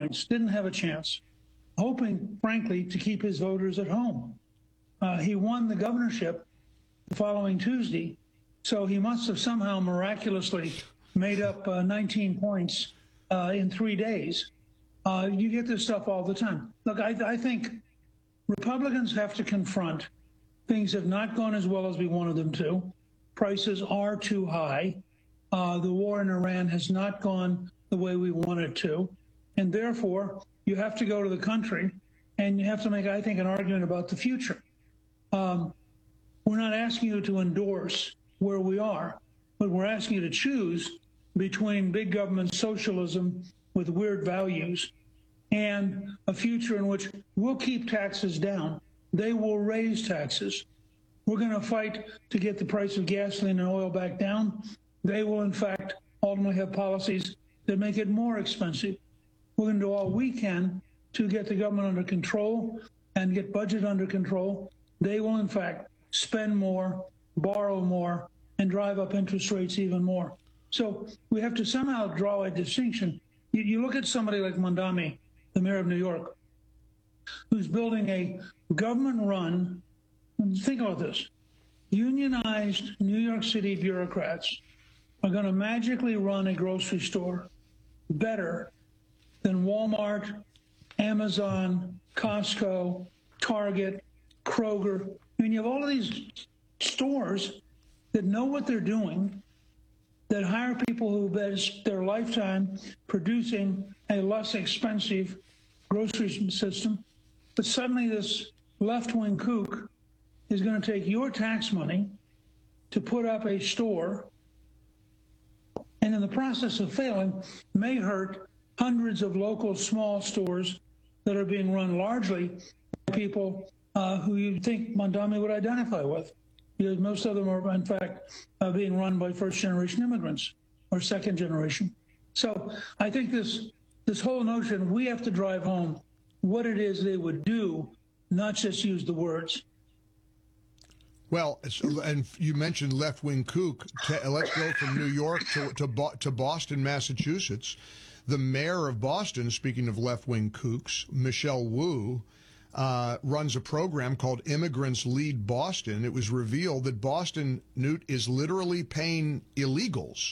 points, didn't have a chance, hoping, frankly, to keep his voters at home. He won the governorship the following Tuesday, so he must have somehow miraculously made up 19 points in 3 days. You get this stuff all the time. Look, I think Republicans have to confront things have not gone as well as we wanted them to. Prices are too high. The war in Iran has not gone the way we want it to. And therefore, you have to go to the country and you have to make, I think, an argument about the future. We're not asking you to endorse where we are, but we're asking you to choose between big government socialism with weird values and a future in which we'll keep taxes down. They will raise taxes. We're going to fight to get the price of gasoline and oil back down. They will, in fact, ultimately have policies that make it more expensive. We're going to do all we can to get the government under control and get budget under control. They will, in fact, spend more, borrow more, and drive up interest rates even more. So we have to somehow draw a distinction. You look at somebody like Mondami, the mayor of New York, who's building a government-run, think about this, unionized New York City bureaucrats are going to magically run a grocery store better than Walmart, Amazon, Costco, Target, Kroger. I mean, you have all of these stores that know what they're doing, that hire people who spend their lifetime producing a less expensive grocery system. But suddenly this left-wing kook is going to take your tax money to put up a store, and in the process of failing, may hurt hundreds of local small stores that are being run largely by people who you think Mondami would identify with, because most of them are, in fact, being run by first-generation immigrants or second generation. So I think this whole notion, we have to drive home what it is they would do, not just use the words. Well, and you mentioned left-wing kook. Let's go from New York to Boston, Massachusetts. The mayor of Boston, speaking of left-wing kooks, Michelle Wu, runs a program called Immigrants Lead Boston. It was revealed that Boston, Newt, is literally paying illegals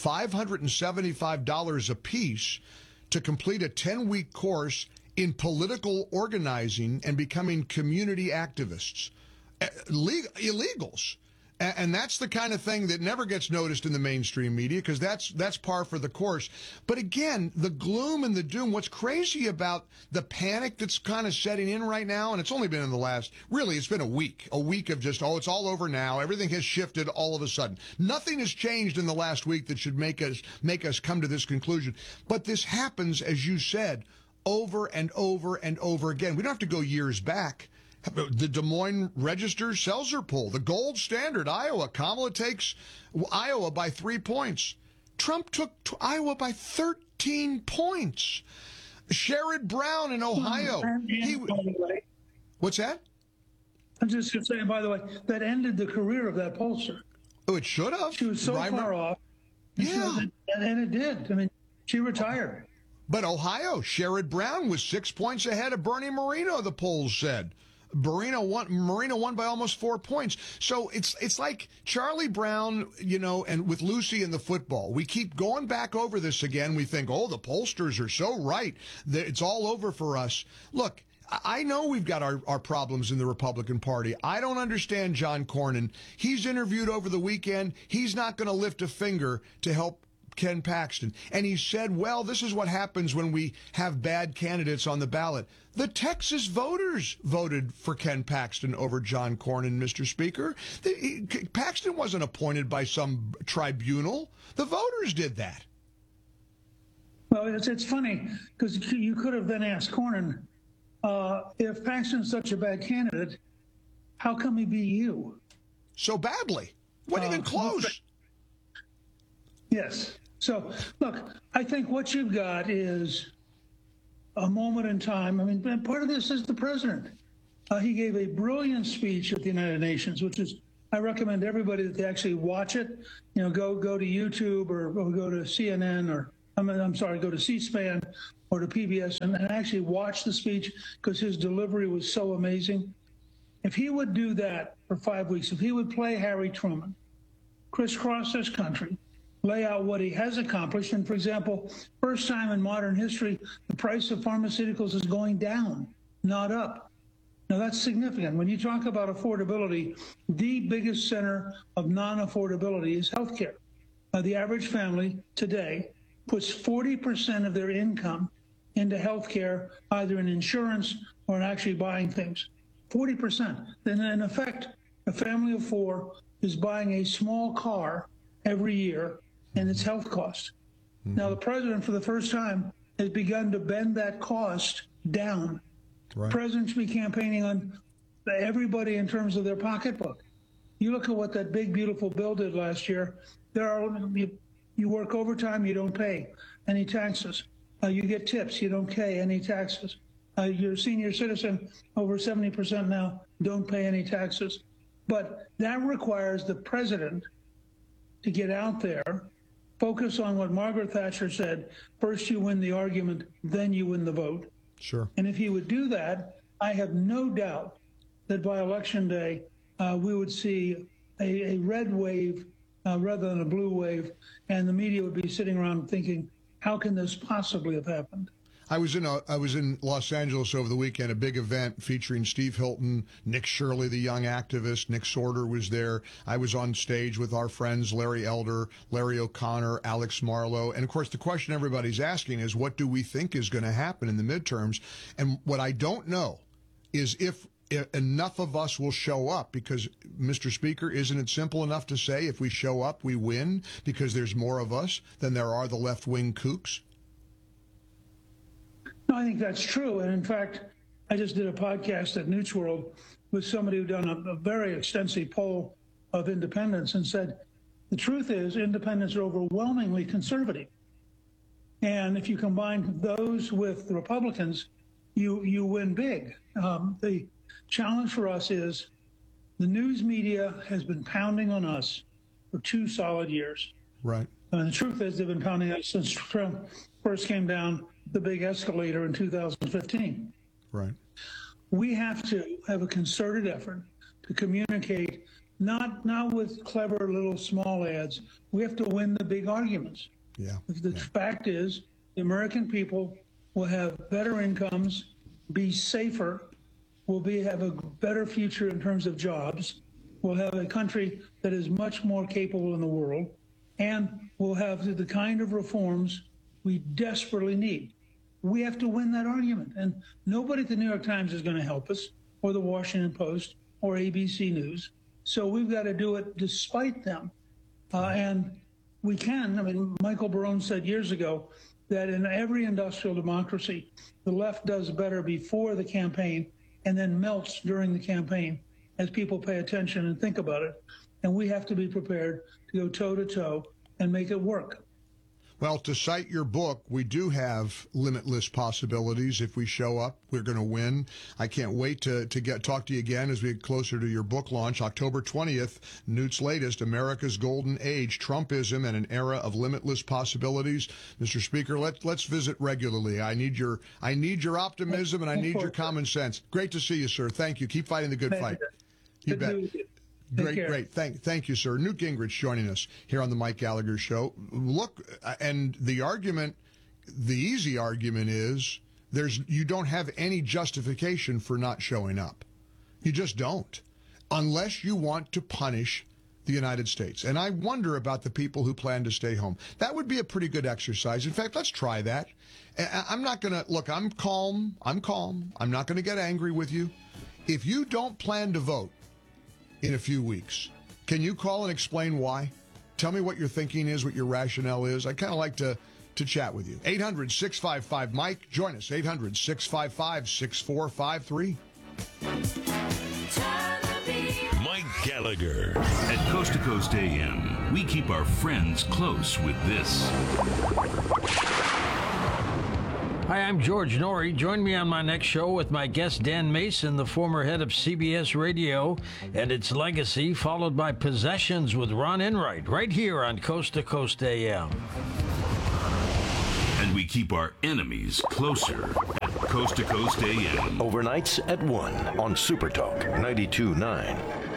$575 apiece to complete a 10-week course in political organizing and becoming community activists. Illegals. And that's the kind of thing that never gets noticed in the mainstream media, because that's par for the course. But again, the gloom and the doom, what's crazy about the panic that's kind of setting in right now, and it's only been in the last, really, it's been a week of just, oh, it's all over now. Everything has shifted all of a sudden. Nothing has changed in the last week that should make us come to this conclusion. But this happens, as you said, over and over and over again. We don't have to go years back. The Des Moines Register-Seltzer poll, the gold standard, Iowa. Kamala takes Iowa by 3 points. Trump took Iowa by 13 points. Sherrod Brown in Ohio. What's that? I'm just going to say, by the way, that ended the career of that pollster. Oh, it should have. She was so far off. Yeah. And it did. I mean, she retired. But Ohio, Sherrod Brown was 6 points ahead of Bernie Moreno, the polls said. Moreno won by almost 4 points. So it's like Charlie Brown, and with Lucy and the football. We keep going back over this again. We think, oh, the pollsters are so right. It's all over for us. Look, I know we've got our problems in the Republican Party. I don't understand John Cornyn. He's interviewed over the weekend. He's not going to lift a finger to help Ken Paxton. And he said, well, this is what happens when we have bad candidates on the ballot. The Texas voters voted for Ken Paxton over John Cornyn, Mr. Speaker. Paxton wasn't appointed by some tribunal. The voters did that. Well, it's funny, because you could have then asked Cornyn, if Paxton's such a bad candidate, how come he beat you? So badly. Wasn't even close. Yes. So, look, I think what you've got is a moment in time. I mean, part of this is the president. He gave a brilliant speech at the United Nations, which is, I recommend everybody that they actually watch it. Go to YouTube or go to CNN or I'm sorry, go to C-SPAN or to PBS and actually watch the speech because his delivery was so amazing. If he would do that for 5 weeks, if he would play Harry Truman, crisscross this country, lay out what he has accomplished, and for example, first time in modern history, the price of pharmaceuticals is going down, not up. Now that's significant. When you talk about affordability, the biggest center of non-affordability is healthcare. The average family today puts 40% of their income into healthcare, either in insurance or in actually buying things. 40%. Then in effect, a family of four is buying a small car every year and its health cost. Now the president, for the first time, has begun to bend that cost down. Right. Presidents be campaigning on everybody in terms of their pocketbook. You look at what that big, beautiful bill did last year. You work overtime, you don't pay any taxes. You get tips, you don't pay any taxes. You're a senior citizen, over 70% now, don't pay any taxes. But that requires the president to get out there, focus on what Margaret Thatcher said, first you win the argument, then you win the vote. Sure. And if he would do that, I have no doubt that by Election Day, we would see a red wave rather than a blue wave, and the media would be sitting around thinking, how can this possibly have happened? I was in Los Angeles over the weekend, a big event featuring Steve Hilton, Nick Shirley, the young activist. Nick Sorter was there. I was on stage with our friends Larry Elder, Larry O'Connor, Alex Marlow. And, of course, the question everybody's asking is, what do we think is going to happen in the midterms? And what I don't know is if enough of us will show up, because, Mr. Speaker, isn't it simple enough to say if we show up, we win because there's more of us than there are the left-wing kooks? No, I think that's true. And in fact, I just did a podcast at Newt's World with somebody who done a very extensive poll of independents and said, the truth is independents are overwhelmingly conservative. And if you combine those with the Republicans, you win big. The challenge for us is the news media has been pounding on us for 2 solid years. Right. And the truth is they've been pounding us since Trump first came down the big escalator in 2015. Right. We have to have a concerted effort to communicate, not with clever little small ads. We have to win the big arguments. Yeah. The fact is, the American people will have better incomes, be safer, will have a better future in terms of jobs, we'll have a country that is much more capable in the world, and we'll have the kind of reforms we desperately need. We have to win that argument. And nobody at the New York Times is going to help us, or the Washington Post, or ABC News. So we've got to do it despite them. And we can. I mean, Michael Barone said years ago that in every industrial democracy, the left does better before the campaign and then melts during the campaign as people pay attention and think about it. And we have to be prepared to go toe-to-toe and make it work. Well, to cite your book, we do have limitless possibilities. If we show up, we're going to win. I can't wait to talk to you again as we get closer to your book launch. October 20th, Newt's latest, America's Golden Age, Trumpism and an Era of Limitless Possibilities. Mr. Speaker, let's visit regularly. I need your optimism and I need your common sense. Great to see you, sir. Thank you. Keep fighting the good fight. You bet. Great. Thank you, sir. Newt Gingrich joining us here on the Mike Gallagher Show. Look, and the easy argument is you don't have any justification for not showing up. You just don't, unless you want to punish the United States. And I wonder about the people who plan to stay home. That would be a pretty good exercise. In fact, let's try that. I'm not going to, look, I'm calm. I'm not going to get angry with you. If you don't plan to vote in a few weeks, can you call and explain why? Tell me what your thinking is, what your rationale is. I'd kind of like to chat with you. 800-655-MIKE. Join us, 800-655-6453. Mike Gallagher. At Coast to Coast AM, we keep our friends close with this. Hi, I'm George Norrie. Join me on my next show with my guest Dan Mason, the former head of CBS Radio and its legacy, followed by Possessions with Ron Enright, right here on Coast to Coast AM. keep our enemies closer at Coast to Coast AM. Overnights at 1 on Super Talk 92.9.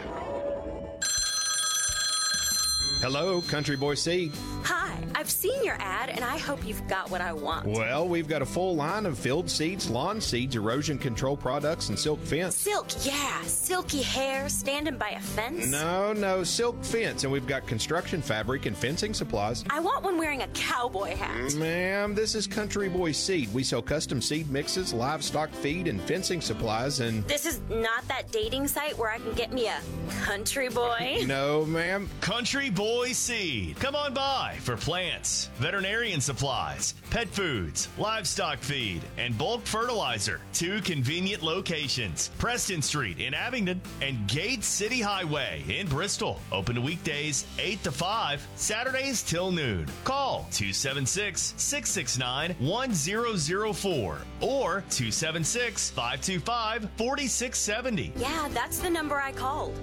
Hello, Country Boy Seed. Hi, I've seen your ad and I hope you've got what I want. Well, we've got a full line of field seeds, lawn seeds, erosion control products, and silk fence. Silk, yeah. Silky hair standing by a fence. No, silk fence. And we've got construction fabric and fencing supplies. I want one wearing a cowboy hat. Ma'am, this is Country Boy Seed. We sell custom seed mixes, livestock feed, and fencing supplies, and... This is not that dating site where I can get me a country boy. No, ma'am. Country Boy Seed. Come on by for plants, veterinarian supplies, pet foods, livestock feed, and bulk fertilizer. 2 convenient locations: Preston Street in Abingdon and Gate City Highway in Bristol. Open to weekdays 8 to 5, Saturdays till noon. Call 276-669-1004 or 276-525-4670. Yeah, that's the number I called.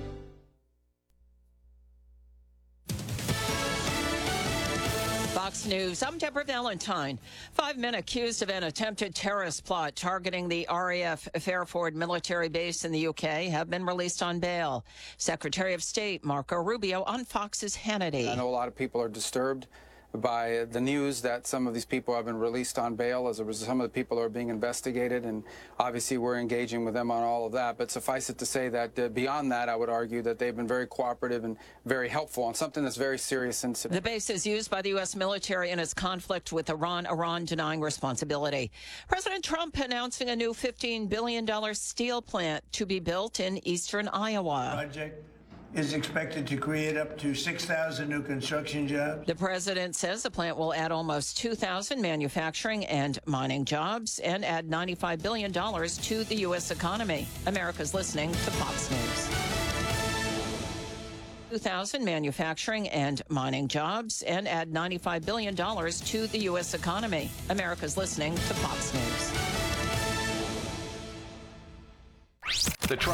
Fox News, I'm Deborah Valentine. 5 men accused of an attempted terrorist plot targeting the RAF Fairford military base in the UK have been released on bail. Secretary of State Marco Rubio on Fox's Hannity. I know a lot of people are disturbed by the news that some of these people have been released on bail. As a result, some of the people are being investigated, and obviously we're engaging with them on all of that. But suffice it to say that beyond that, I would argue that they've been very cooperative and very helpful on something that's very serious incident. The base is used by the U.S. military in its conflict with Iran denying responsibility. President Trump announcing a new $15 billion steel plant to be built in eastern Iowa. Project is expected to create up to 6,000 new construction jobs. The president says the plant will add almost 2,000 manufacturing and mining jobs and add $95 billion to the U.S. economy. America's listening to Fox News. 2,000 manufacturing and mining jobs and add $95 billion to the U.S. economy. America's listening to Fox News.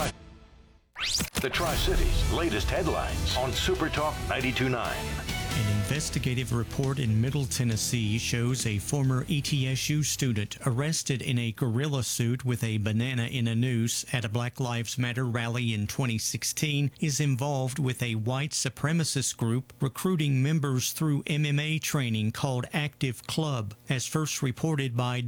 The Tri-Cities' latest headlines on Super Talk 92.9. An investigative report in Middle Tennessee shows a former ETSU student arrested in a gorilla suit with a banana in a noose at a Black Lives Matter rally in 2016 is involved with a white supremacist group recruiting members through MMA training called Active Club. As first reported by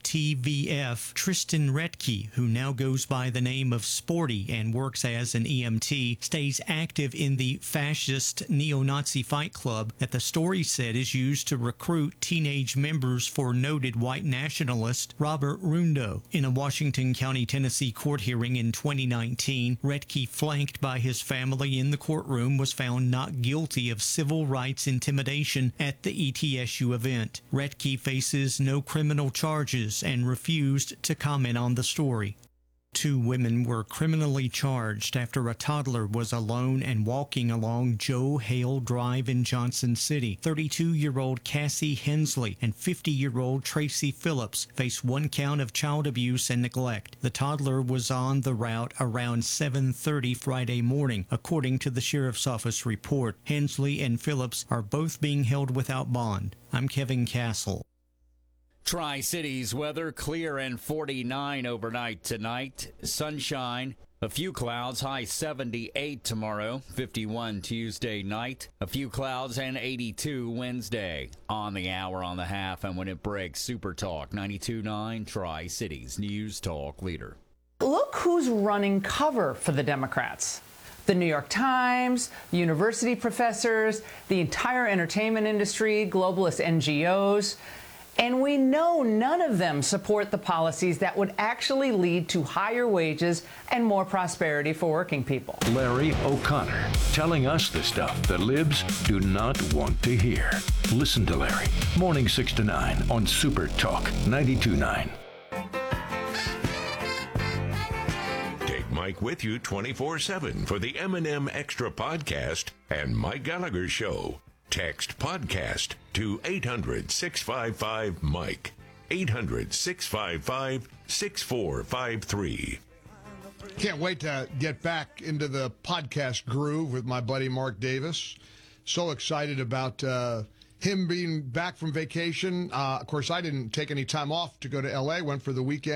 WTVF, Tristan Retke, who now goes by the name of Sporty and works as an EMT, stays active in the fascist neo-Nazi Fight Club that the story said is used to recruit teenage members for noted white nationalist Robert Rundo. In a Washington County, Tennessee court hearing in 2019, Retke, flanked by his family in the courtroom, was found not guilty of civil rights intimidation at the ETSU event. Retke faces no criminal charges and refused to comment on the story. 2 women were criminally charged after a toddler was alone and walking along Joe Hale Drive in Johnson City. 32-year-old Cassie Hensley and 50-year-old Tracy Phillips face 1 count of child abuse and neglect. The toddler was on the route around 7:30 Friday morning, according to the Sheriff's Office report. Hensley and Phillips are both being held without bond. I'm Kevin Castle. Tri-Cities weather, clear and 49 overnight tonight. Sunshine, a few clouds, high 78 tomorrow, 51 Tuesday night. A few clouds and 82 Wednesday. On the hour, on the half, and when it breaks, Super Talk 92.9, Tri-Cities News Talk leader. Look who's running cover for the Democrats. The New York Times, university professors, the entire entertainment industry, globalist NGOs. And we know none of them support the policies that would actually lead to higher wages and more prosperity for working people. Larry O'Connor telling us the stuff the libs do not want to hear. Listen to Larry, morning 6 to 9 on Super Talk 92.9. Take Mike with you 24/7 for the M&M Extra Podcast and Mike Gallagher Show. Text podcast to 800-655-MIKE. 800-655-6453. Can't wait to get back into the podcast groove with my buddy Mark Davis. So excited about him being back from vacation. Of course, I didn't take any time off to go to L.A., went for the weekend.